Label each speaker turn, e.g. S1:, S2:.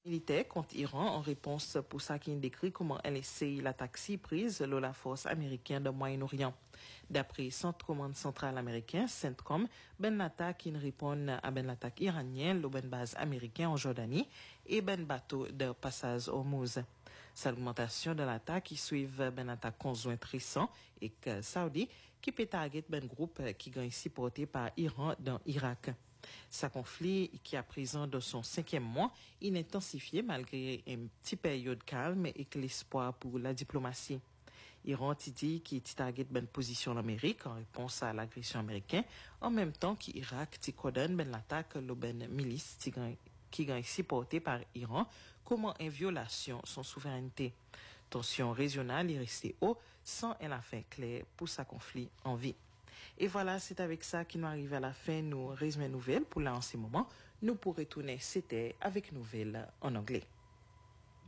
S1: Militaire contre Iran en réponse pour ça qui décrit comment elle essaye l'attaque si prise de la force américaine de Moyen-Orient. D'après Centre Commande Centrale américain, CENTCOM, ben l'attaque qui répond à ben l'attaque iranienne, le ben base américain en Jordanie et ben bateau de passage Hormuz. Cette augmentation de l'attaque qui suivent ben attaque conjointe récent et que Saudi qui peut target ben groupe qui gagne supporté par Iran dans Irak. Ce conflit qui est à présent dans son 5e mois, il est intensifié malgré une petite période calme et que l'espoir pour la diplomatie. Iran dit qu'il target une position en Amérique en réponse à l'agression américaine, en même temps qu'Irak coordonne l'attaque de la milice qui est supportée par Iran, comment une violation de son souveraineté. Tension régionale est restée haut sans un affaire claire pour ce conflit en vie. Et voilà, c'est avec ça qu'il nous arrive à la fin. Nous résumons nouvelles pour là en ce moment. Nous pourrons retourner, c'était avec nouvelles en anglais.